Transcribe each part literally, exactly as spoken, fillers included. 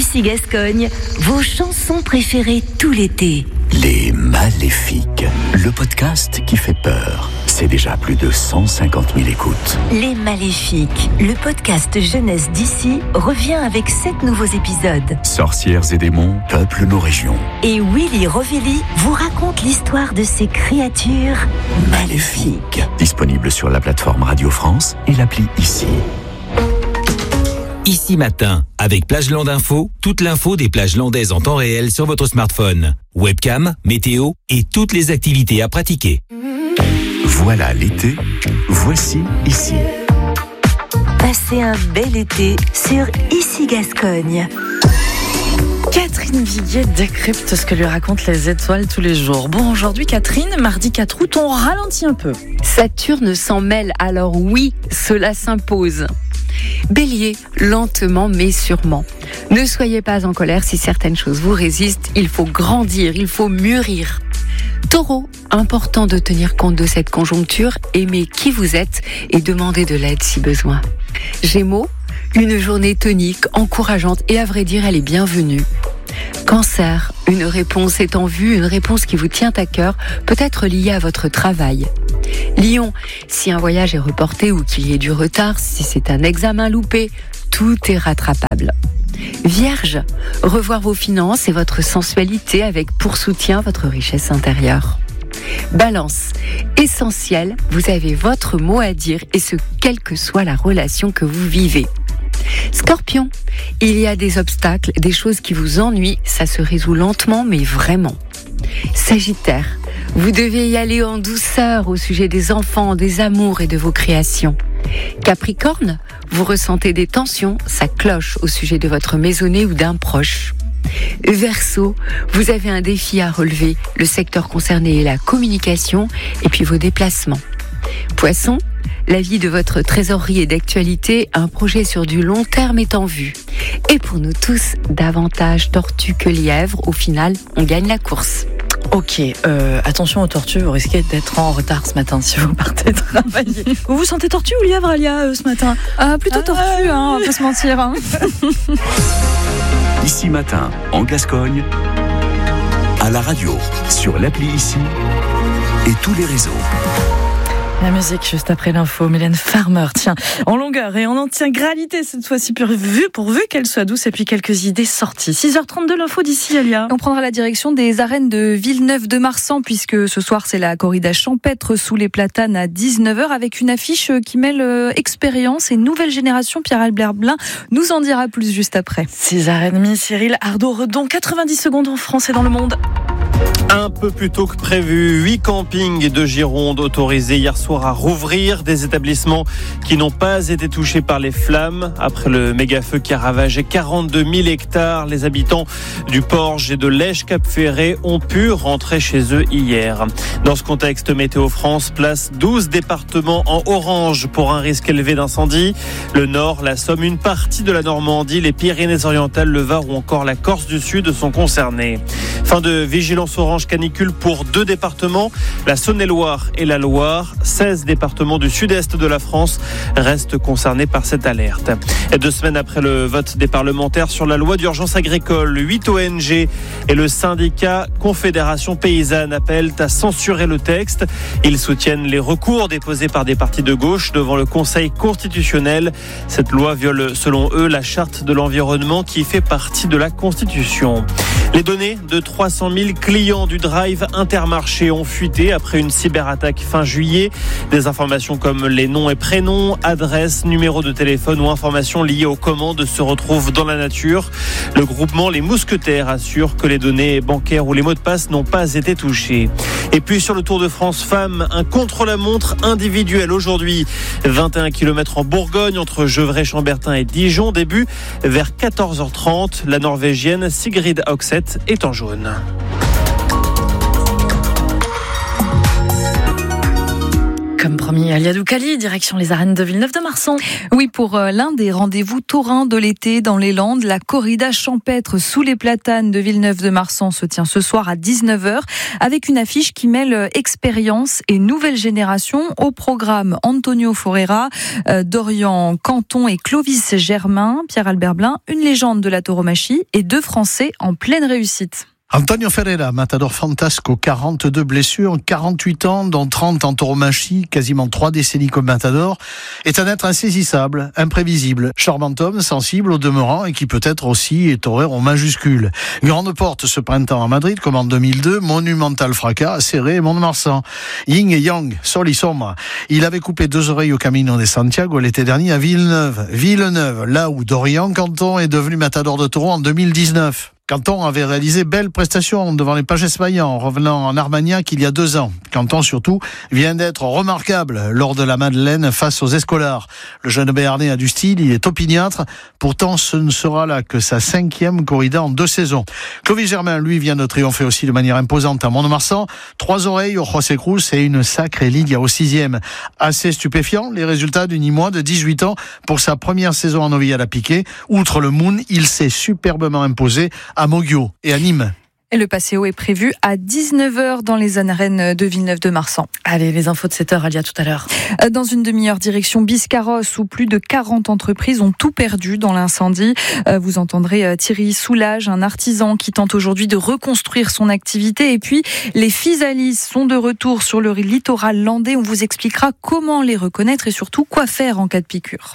Ici Gascogne, vos chansons préférées tout l'été. Les Maléfiques, le podcast qui fait peur. C'est déjà plus de cent cinquante mille écoutes. Les Maléfiques, le podcast jeunesse d'ici, revient avec sept nouveaux épisodes. Sorcières et démons peuplent nos régions. Et Willy Rovelli vous raconte l'histoire de ces créatures maléfiques. Disponible sur la plateforme Radio France et l'appli Ici. Ici Matin, avec Plageland Info, toute l'info des plages landaises en temps réel sur votre smartphone. Webcam, météo et toutes les activités à pratiquer. Voilà l'été, voici Ici. Passez un bel été sur Ici Gascogne. Catherine Viguet décrypte ce que lui racontent les étoiles tous les jours. Bon, aujourd'hui, Catherine, mardi quatre août, on ralentit un peu. Saturne s'en mêle, alors oui, cela s'impose. Bélier, lentement mais sûrement. Ne soyez pas en colère si certaines choses vous résistent, il faut grandir, il faut mûrir. Taureau, important de tenir compte de cette conjoncture, aimez qui vous êtes et demandez de l'aide si besoin. Gémeaux, une journée tonique, encourageante et à vrai dire elle est bienvenue. Cancer, une réponse est en vue, une réponse qui vous tient à cœur, peut être liée à votre travail. Lion, si un voyage est reporté ou qu'il y ait du retard, si c'est un examen loupé, tout est rattrapable. Vierge, revoir vos finances et votre sensualité avec pour soutien votre richesse intérieure. Balance, essentiel, vous avez votre mot à dire et ce, quelle que soit la relation que vous vivez. Scorpion, il y a des obstacles, des choses qui vous ennuient, ça se résout lentement mais vraiment. Sagittaire, vous devez y aller en douceur au sujet des enfants, des amours et de vos créations. Capricorne, vous ressentez des tensions, ça cloche au sujet de votre maisonnée ou d'un proche. Verseau, vous avez un défi à relever, le secteur concerné est la communication et puis vos déplacements. Poisson, la vie de votre trésorerie est d'actualité, un projet sur du long terme est en vue. Et pour nous tous, davantage tortue que lièvre, au final, on gagne la course. Ok, euh, attention aux tortues, vous risquez d'être en retard ce matin si vous partez travailler. Vous vous sentez tortue ou lièvre, Alia, euh, ce matin? euh, Plutôt tortue, euh... hein, on va pas se mentir. Hein. Ici Matin, en Gascogne, à la radio, sur l'appli Ici et tous les réseaux. La musique juste après l'info, Mylène Farmer, tiens, en longueur et en intégralité cette fois-ci, pourvu, pourvu qu'elle soit douce et puis quelques idées sorties. six heures trente-deux, l'info d'ici, Alia. On prendra la direction des arènes de Villeneuve-de-Marsan puisque ce soir c'est la corrida champêtre sous les platanes à dix-neuf heures avec une affiche qui mêle euh, expérience et nouvelle génération. Pierre-Albert Blin nous en dira plus juste après. six heures trente, Cyril Ardo-Redon, quatre-vingt-dix secondes en France et dans le monde. Un peu plus tôt que prévu, huit campings de Gironde autorisés hier soir à rouvrir, des établissements qui n'ont pas été touchés par les flammes. Après le méga-feu qui a ravagé quarante-deux mille hectares, les habitants du Porge et de Lège-Cap-Ferré ont pu rentrer chez eux hier. Dans ce contexte, Météo France place douze départements en orange pour un risque élevé d'incendie. Le Nord, la Somme, une partie de la Normandie, les Pyrénées-Orientales, le Var ou encore la Corse du Sud sont concernés. Fin de vigilance orange canicule pour deux départements, la Saône-et-Loire et la Loire. seize départements du sud-est de la France restent concernés par cette alerte. Et deux semaines après le vote des parlementaires sur la loi d'urgence agricole, huit O N G et le syndicat Confédération Paysanne appellent à censurer le texte. Ils soutiennent les recours déposés par des partis de gauche devant le Conseil constitutionnel. Cette loi viole, selon eux, la charte de l'environnement qui fait partie de la Constitution. Les données de trois cent mille clients du Drive Intermarché ont fuité après une cyberattaque fin juillet. Des informations comme les noms et prénoms, adresses, numéros de téléphone ou informations liées aux commandes se retrouvent dans la nature. Le groupement Les Mousquetaires assure que les données bancaires ou les mots de passe n'ont pas été touchés. Et puis sur le Tour de France Femmes, un contre-la-montre individuel aujourd'hui. vingt et un kilomètres en Bourgogne entre Gevrey-Chambertin et Dijon. Début vers quatorze heures trente. La Norvégienne Sigrid Hoxet est en jaune. comme promis, Aliadou Kali, direction les arènes de Villeneuve-de-Marsan. Oui, pour l'un des rendez-vous taurins de l'été dans les Landes, la corrida champêtre sous les platanes de Villeneuve-de-Marsan se tient ce soir à dix-neuf heures avec une affiche qui mêle expérience et nouvelle génération. Au programme, Antonio Forera, euh, Dorian Canton et Clovis Germain, Pierre-Albert Blin, une légende de la tauromachie et deux Français en pleine réussite. Antonio Ferreira, matador fantasque aux quarante-deux blessures, quarante-huit ans, dont trente en tauromachie, quasiment trois décennies comme matador, est un être insaisissable, imprévisible, charmant homme, sensible au demeurant et qui peut être aussi taureur en majuscule. Grande porte ce printemps à Madrid, comme en deux mille deux, monumental fracas à Serré et Mont-de-Marsan. Yin et Yang, sol y sombra. Il avait coupé deux oreilles au Camino de Santiago l'été dernier à Villeneuve. Villeneuve, là où Dorian Canton est devenu matador de taureau en deux mille dix-neuf. Canton avait réalisé belle prestation devant les pages Espagnol en revenant en Armagnac il y a deux ans. Canton surtout vient d'être remarquable lors de la Madeleine face aux Escolars. Le jeune Béarnais a du style, il est opiniâtre. Pourtant, ce ne sera là que sa cinquième corrida en deux saisons. Clovis Germain, lui, vient de triompher aussi de manière imposante à Mont-de-Marsan. Trois oreilles au José Cruz et une sacrée Lydia au sixième. Assez stupéfiant, les résultats du Nîmois de dix-huit ans pour sa première saison en novillade à Piquet. Outre le Moon, il s'est superbement imposé à Moggio et à Nîmes. Et le Passéo est prévu à dix-neuf heures dans les arènes de Villeneuve-de-Marsan. Allez, les infos de cette heure, Alia, tout à l'heure. Dans une demi-heure, direction Biscarrosse, où plus de quarante entreprises ont tout perdu dans l'incendie. Vous entendrez Thierry Soulage, un artisan qui tente aujourd'hui de reconstruire son activité. Et puis, les Physalis sont de retour sur le littoral landais. On vous expliquera comment les reconnaître et surtout quoi faire en cas de piqûre.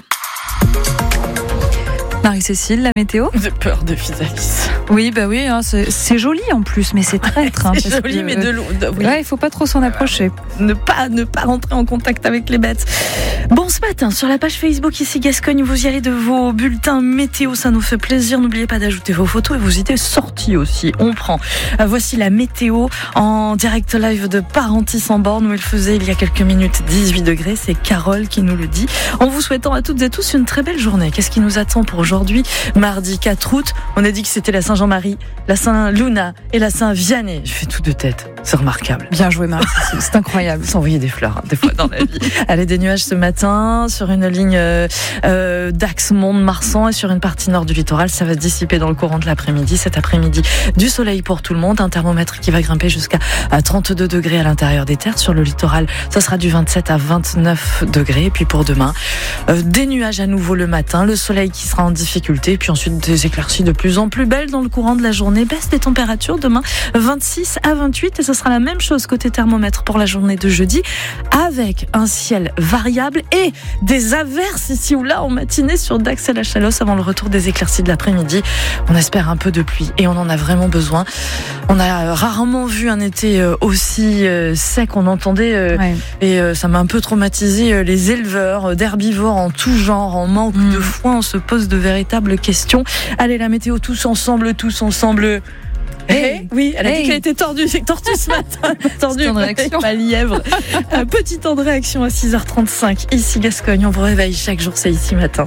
Marie-Cécile, la météo ? J'ai peur de Physalis. Oui, bah oui, hein, c'est, c'est joli en plus, mais c'est traître. Hein, c'est joli, que, mais de l'eau. Oui. Ouais, il faut pas trop s'en approcher. Euh, ne pas, ne pas rentrer en contact avec les bêtes. Bon, ce matin, sur la page Facebook ici Gascogne, vous y allez de vos bulletins météo, ça nous fait plaisir. N'oubliez pas d'ajouter vos photos et vos idées sorties aussi. On prend. Euh, voici la météo en direct live de Parentis en borne où il faisait il y a quelques minutes dix-huit degrés. C'est Carole qui nous le dit. En vous souhaitant à toutes et tous une très belle journée. Qu'est-ce qui nous attend pour aujourd'hui ? Aujourd'hui, mardi quatre août, on a dit que c'était la Saint-Jean-Marie, la Saint-Luna et la Saint-Vianney. Je fais tout de tête, c'est remarquable. Bien joué Marie, c'est incroyable. S'envoyer des fleurs, hein, des fois dans la vie. Allez, des nuages ce matin sur une ligne euh, euh, d'Axe Mont-de-Marsan et sur une partie nord du littoral. Ça va se dissiper dans le courant de l'après-midi. Cet après-midi, du soleil pour tout le monde. Un thermomètre qui va grimper jusqu'à trente-deux degrés à l'intérieur des terres. Sur le littoral, ça sera du vingt-sept à vingt-neuf degrés. Et puis pour demain, euh, des nuages à nouveau le matin. Le soleil qui sera en difficulté. Puis ensuite, des éclaircies de plus en plus belles dans le courant de la journée. Baisse des températures demain, vingt-six à vingt-huit. Et ce sera la même chose côté thermomètre pour la journée de jeudi, avec un ciel variable et des averses ici ou là en matinée sur Dax et la Chalosse avant le retour des éclaircies de l'après-midi. On espère un peu de pluie et on en a vraiment besoin. On a rarement vu un été aussi sec. On entendait ouais. et ça m'a un peu traumatisé les éleveurs d'herbivores en tout genre, en manque mmh. de foin. On se pose de véritables questions. Allez, la météo tous ensemble, tous ensemble. Hey, oui, elle a hey. dit qu'elle était tordue, c'est tordue ce matin. Tordue, pas lièvre. Un petit temps de réaction à six heures trente-cinq. Ici Gascogne, on vous réveille chaque jour, c'est ici matin.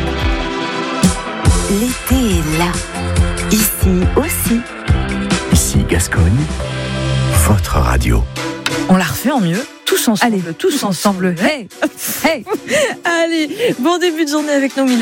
L'été est là. Ici aussi. Ici Gascogne, votre radio. On la refait en mieux. Tous ensemble. Allez, tous ensemble. Hey, hey. Allez, bon début de journée avec nous, Mylène.